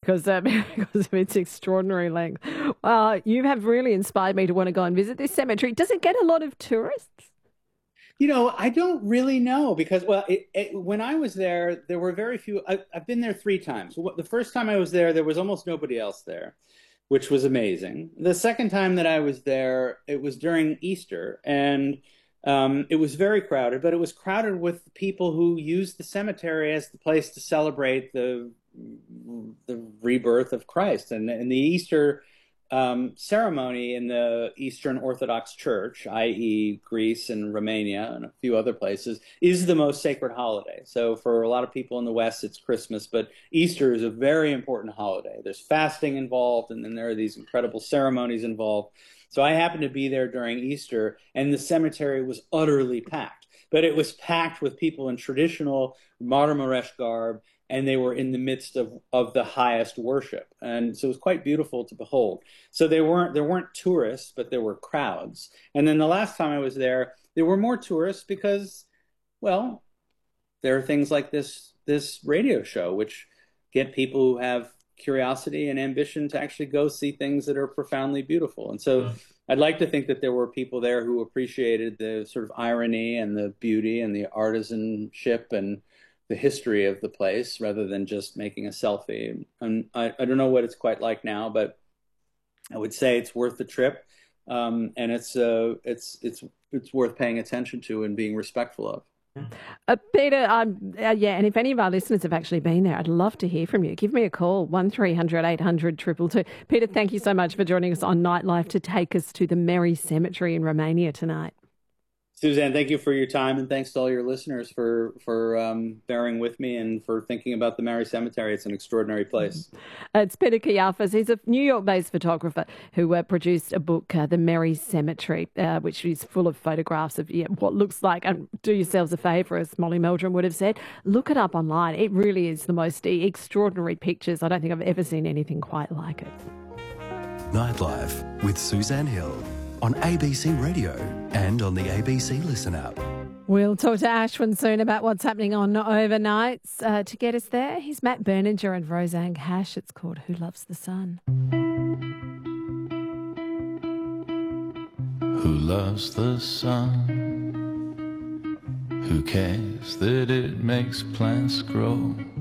because of its extraordinary length. You have really inspired me to want to go and visit this cemetery. Does it get a lot of tourists? I don't really know because, well, when I was there, there were very few. I've been there three times. The first time I was there was almost nobody else there, which was amazing. The second time that I was there, it was during Easter, and it was very crowded, but it was crowded with people who used the cemetery as the place to celebrate the rebirth of Christ and the Easter ceremony in the Eastern Orthodox Church, i.e., Greece and Romania and a few other places, is the most sacred holiday. So for a lot of people in the West, it's Christmas, but Easter is a very important holiday. There's fasting involved, and then there are these incredible ceremonies involved. So I happened to be there during Easter, and the cemetery was utterly packed. But it was packed with people in traditional Marmaresh garb, and they were in the midst of the highest worship. And so it was quite beautiful to behold. So there weren't tourists, but there were crowds. And then the last time I was there were more tourists because, well, there are things like this radio show, which get people who have curiosity and ambition to actually go see things that are profoundly beautiful. And so I'd like to think that there were people there who appreciated the sort of irony and the beauty and the artisanship and the history of the place rather than just making a selfie. And I don't know what it's quite like now, but I would say it's worth the trip. And it's worth paying attention to and being respectful of. Peter, and if any of our listeners have actually been there, I'd love to hear from you. Give me a call, 1300 800 222. Peter, thank you so much for joining us on Nightlife to take us to the Merry Cemetery in Romania tonight. Suzanne, thank you for your time, and thanks to all your listeners for bearing with me and for thinking about the Merry Cemetery. It's an extraordinary place. It's Peter Kayafas. He's a New York-based photographer who produced a book, The Merry Cemetery, which is full of photographs of what looks like, and do yourselves a favour, as Molly Meldrum would have said, look it up online. It really is the most extraordinary pictures. I don't think I've ever seen anything quite like it. Nightlife with Suzanne Hill on ABC Radio and on the ABC Listen app. We'll talk to Ashwin soon about what's happening on overnights. To get us there, here's Matt Berninger and Roseanne Cash. It's called Who Loves the Sun? Who loves the sun? Who cares that it makes plants grow?